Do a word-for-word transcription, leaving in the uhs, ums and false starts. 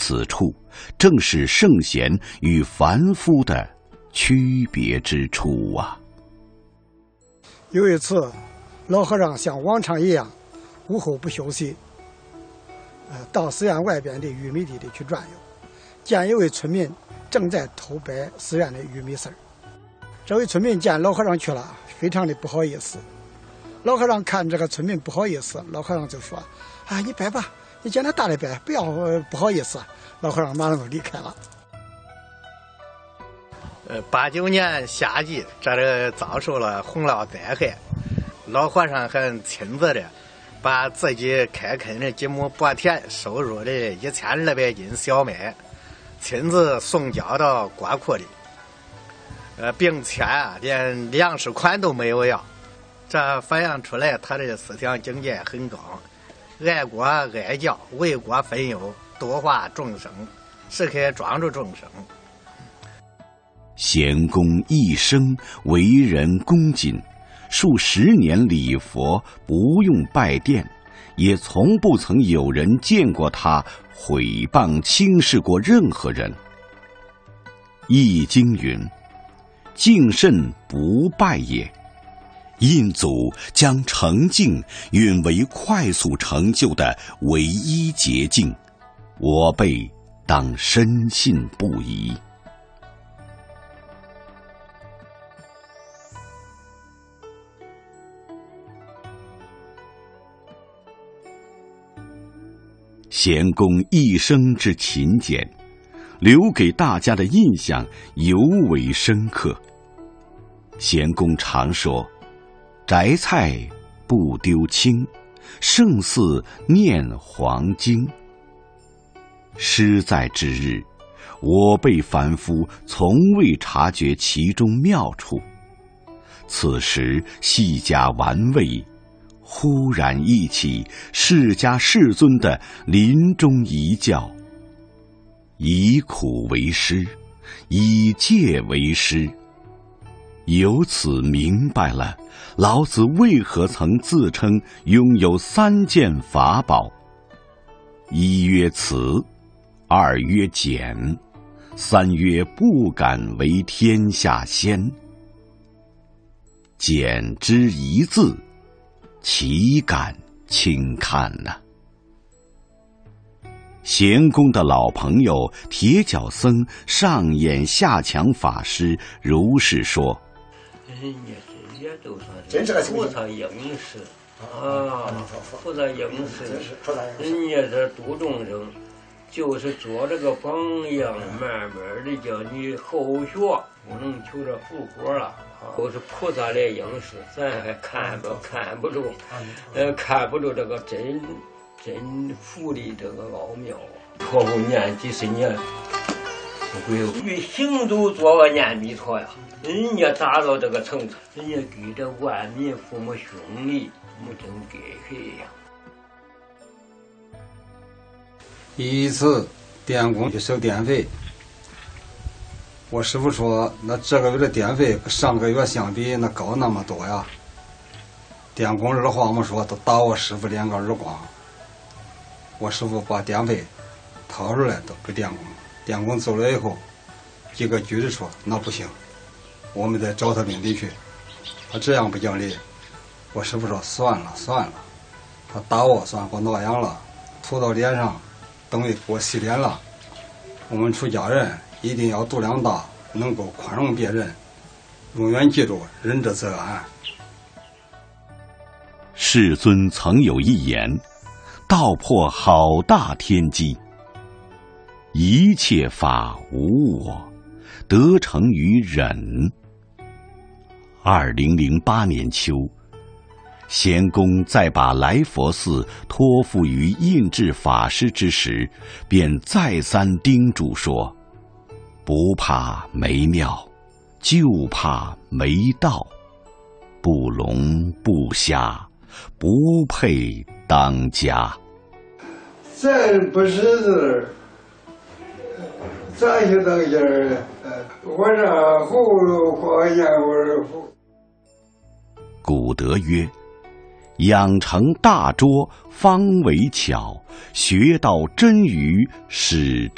此处正是圣贤与凡夫的区别之处啊。 有一次，老和尚像往常一样，午后不休息，呃，到寺院外边的玉米地里去转悠，见一位村民正在偷掰寺院的玉米丝儿。这位村民见老和尚去了，非常的不好意思。老和尚看这个村民不好意思，老和尚就说：“啊，你掰吧，你见他大的掰，不要、呃、不好意思。”老和尚马上就离开了。 呃，八九年夏季，这里遭受了洪涝灾害，老和尚还亲自的把自己开垦的几亩薄田收入的一千二百斤小麦，亲自送交到国库里，呃，并且啊，连粮食款都没有要。这反映出来他的思想境界很高，爱国爱教，为国分忧，度化众生，时刻庄助众生。 贤公一生为人恭谨，数十年礼佛，不用拜殿，也从不曾有人见过他毁谤轻视过任何人。易经云：敬慎不败也。印祖将成敬允为快速成就的唯一捷径，我辈当深信不疑。贤公一生之勤俭，留给大家的印象尤为深刻。贤公常说：“摘菜不丢青，胜似念黄经。”诗在之日，我辈凡夫从未察觉其中妙处，此时细加玩味，忽然忆起释迦世尊的临终遗教：以苦为师，以戒为师。由此明白了老子为何曾自称拥有三件法宝：一曰慈，二曰俭，三曰不敢为天下先。俭之一字，岂敢轻看呢、啊？贤公的老朋友铁脚僧上演下强法师如是说：“ 人家这些都算是菩萨应时啊，菩萨应时，人家这度众生，就是做这个榜样，慢慢的叫你后学，不能求着复活了。”都是菩萨来应时，咱还看不看不住，呃，看不住这个真真福的这个奥妙啊！托付念几十年，不会越行走做个念弥陀呀。人家达到这个程度，人家给这万民父母兄弟，没真给谁呀？ 一次电工去收电费。我师傅说：“那这个月的电费跟上个月相比，那高那么多呀。”电工二话没说，都打我师傅两个耳光。我师傅把电费掏出来都给电工，电工走了以后，几个局子说：“那不行，我们得找他领地去。他这样不讲理。”我师傅说：“算了算了，他打我算给我那样了，涂到脸上，等于给我洗脸了。我们出家人一定要度量大，能够宽容别人，永远记住仁者则安。” 世尊曾有一言，道破好大天机：一切法无我，得成于忍。二零零八年秋，贤公在把来佛寺托付于印制法师之时，便再三叮嘱说：“不怕没庙，就怕没道。不聋不瞎，不配当家。” 咱不识字，咋去当家儿？我这葫芦花燕窝糊。 古德曰：“养成大拙，方为巧；学到真愚，使